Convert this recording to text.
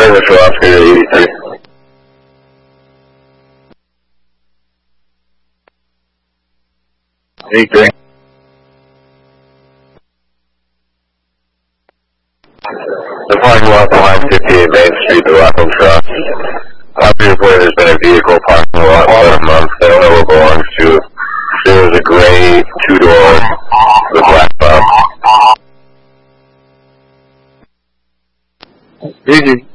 service for Oscar 83. Anything? The parking lot behind 58 Main Street, the Rockland Cross. Property report there's been a vehicle parking lot for about a month. I don't know where it belongs to. There was a gray two-door with a black box. Easy.